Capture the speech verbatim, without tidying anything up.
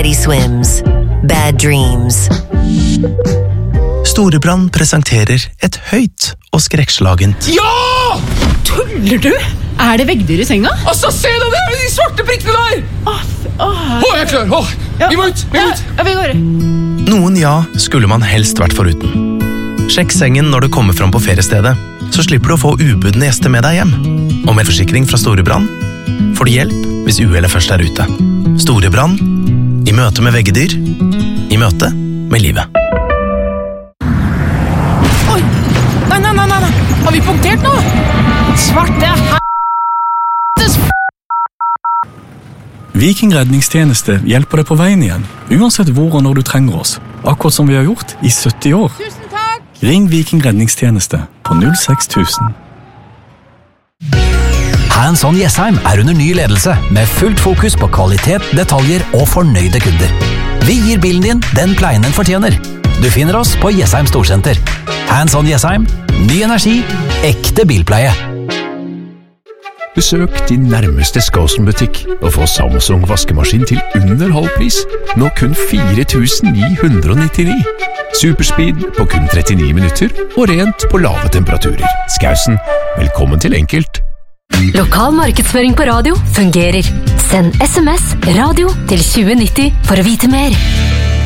Teddy Swims. Bad dreams. Storebrand presenterer et høyt og skrekkslagent. Ja! Tuller du? Er det veggdyr i senga? Altså, se deg det! De svarte prikkene der! Åh, åh. Åh, jeg er klar! Åh, Ja. vi må ut! Vi må ut! Ja, vi går. Noen ja skulle man helst vært foruten. Sjekk sengen når du kommer fram på feriestedet, så slipper du å få ubudne gjester med deg hjem. Og med forsikring fra Storebrand får du hjelp hvis uhellet først er ute. Storebrand, i møte med veggedyr, i møte med livet. Oi! Nei, nei, nei, nei! Har vi punktert nå? Svarte helvetes f***! Viking redningstjeneste hjelper deg på veien igjen, uansett hvor og når du trenger oss. Akkurat som vi har gjort i sytti år. Tusen takk! Ring Viking redningstjeneste på null seks tusen. Hands On Jessheim er under ny ledelse, med fullt fokus på kvalitet, detaljer og fornøyde kunder. Vi gir bilen din den pleien den fortjener. Du finner oss på Jessheim Storsenter. Hands On Jessheim, ny energi, ekte bilpleie. Besøk din nærmeste Skåsen-butikk og få Samsung vaskemaskin til under halv pris. Nå kun fire tusen ni hundre nittini. Superspeed på kun trettini minutter og rent på lave temperaturer. Skausen, velkommen til enkelt. Lokal markedsføring på radio fungerer. Send sms radio til tjue nitti for å vite mer.